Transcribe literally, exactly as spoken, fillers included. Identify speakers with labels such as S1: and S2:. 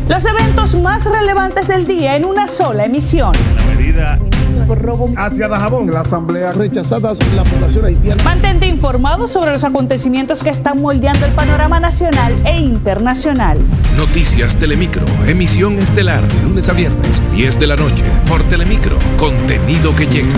S1: Los eventos más relevantes del día en una sola emisión.
S2: La medida por robo hacia Dajabón.
S3: La asamblea rechazadas por la población haitiana.
S1: Mantente informado sobre los acontecimientos que están moldeando el panorama nacional e internacional.
S4: Noticias Telemicro, emisión estelar, lunes a viernes, diez de la noche, por Telemicro, contenido que llega.